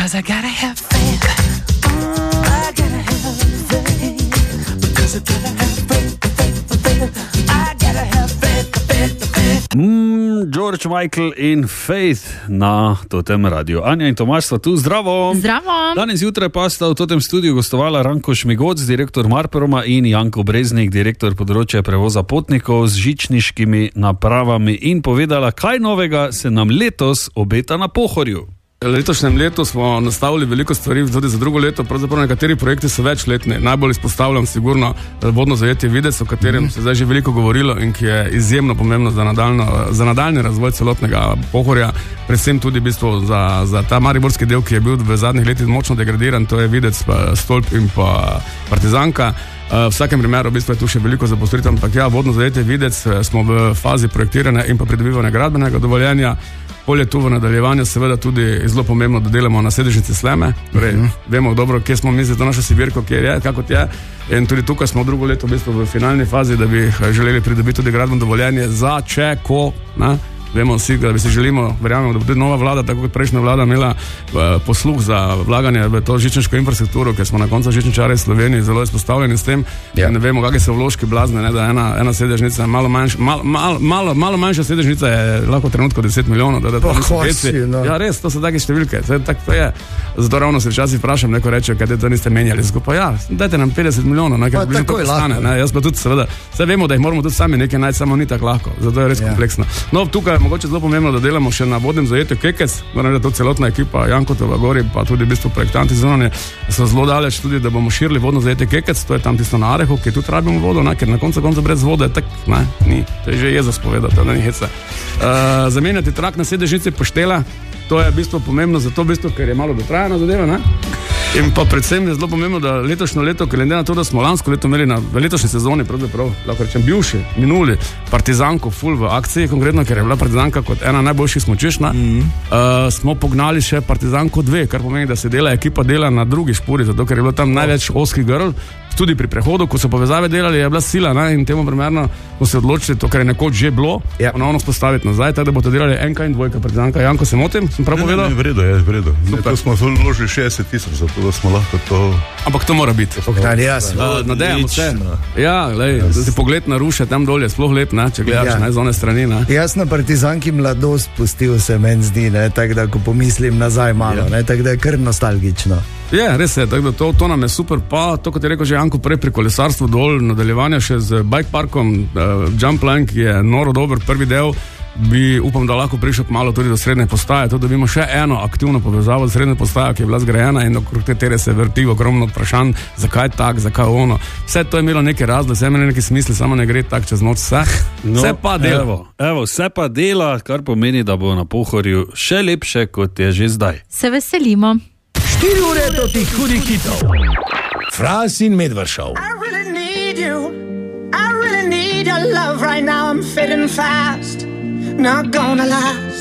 Because I gotta have faith. I gotta have faith. Because I gotta have faith. I gotta have faith. George Michael in Faith na totem radiju. Anja in Tomaž sta tu, zdravo. Zdravo. Danes jutraj pa sta v totem studiu gostovala Ranko Šmigoc, direktor Marperoma, in Janko Breznik, direktor področja prevoza potnikov z žičniškimi napravami, in povedala, kaj novega se nam letos obeta na Pohorju. Letošnjem letu smo nastavili veliko stvari, tudi za drugo leto, pravzaprav nekateri projekti so večletni. Najbolj izpostavljam sigurno vodno zajetje Videc, o katerem se zdaj že veliko govorilo in ki je izjemno pomembno za nadaljni razvoj celotnega Pohorja, predvsem tudi v bistvu za ta mariborski del, ki je bil v zadnjih letih močno degradiran, to je Videc, Stolp in pa Partizanka. V vsakem primeru v bistvu je tu še veliko zaposlitev, ampak ja, vodno zajetje Videc smo v fazi projektiranja in pa pridobivanja gradbenega dovoljenja. Polje tu v nadaljevanju seveda tudi zelo pomembno, da delamo na sedežnici Sleme. Torej, vemo dobro, kje smo mi za to našo Sibirko, kje je, kako je. In tudi tukaj smo drugo leto v bistvu v finalni fazi, da bi želeli pridobiti tudi gradbeno dovoljenje za ko, ne? Vemo vsi, da bi si želimo, verjamemo, da bo tudi nova vlada, tako kot prejšnja vlada, imela posluh za vlaganje v to žičniško infrastrukturo, ker smo na koncu žičničarji v Sloveniji zelo izpostavljeni s tem. Ja. Ne vemo, kakšne so vložki blazne, ne, da ena sedežnica, malo manjša sedežnica je lahko trenutko 10 milijonov. Ja, res, to so take številke. To je. Zato ravno se včasih vprašam, neko reče, kaj to niste menjali skupaj. Ja, dajte nam 50 milijonov, nekaj bližnje stane. Ne, jaz pa tudi seveda, vse vemo, da jih moramo tudi sami nekaj najti, samo ni tako lahko. Zato je res kompleksno. No, tukaj mogoče zelo pomembno, da delamo še na vodnem zajetju Kekec, moram reči, da to celotna ekipa Jankotova Gori, pa tudi v bistvu projektanti zunanje so zelo daleč tudi, da bomo širili vodno zajetje Kekec, to je tam tisto na Arehu, ki tudi rabimo vodo, ne, ker na koncu brez vode tak, ne, ni, to je že Jezus povedal, to ni heca. Zamenjati trak na sedežnici Poštela, to je v bistvu pomembno zato, v bistvu, ker je malo dotrajana zadeva, ne? In pa predvsem je zelo pomembno, da letošnjo leto, ker glede na to, da smo lansko leto imeli v letošnji sezoni, pravzaprav, lahko rečem, bivši, minuli Partizanko full v akciji, konkretno, ker je bila Partizanka kot ena najboljših smučišč, smo pognali še Partizanko 2, kar pomeni, da se ekipa dela na drugi špuri, zato ker je bilo tam največ ozkih grl. Tudi pri prehodu, ko so povezave delali, je bila sila, ne? In temu primerno smo se odločili, to, kar je nekoč že bilo, ponovno spostaviti nazaj, tako da boste delali enka in dvojka Partizanka. Janko, se motim? Sem prav povedal? Ne, v redu. Tu smo vložili 60 000, zato da smo lahko to... Ampak to mora biti. Nadejamo se. Ja, lej, da ti pogled naruše tam dolje, sploh lep, ne? Če gledaš z one strani. Ne? Jaz na Partizanki mladost pustil se meni zdi, ne? Tako da, ko pomislim nazaj malo, ne? Tako da je kar nostalgično. Je, res je, tako da to nam je super, pa to, kot je rekel že Janko prej, pri kolesarstvu dol, nadaljevanje še z bike parkom, Jump Line, ki je noro dober prvi del, bi upam, da lahko prišel malo tudi do srednje postaje, to dobimo še eno aktivno povezavo z srednje postajo, ki je bila zgrajena in okrog katere se vrti ogromno vprašanj, zakaj tak, zakaj ono. Vse to je imelo neke razloge, vse imelo neki smisli, samo ne gre tak čez noč vse pa dela. Evo, vse pa dela, kar pomeni, da bo na Pohorju še lepše, kot je že zdaj. Se veselimo. 4 ure do tih hudih hitov. Fras in Medvršov. I really need your love right now, I'm fading fast, not gonna last.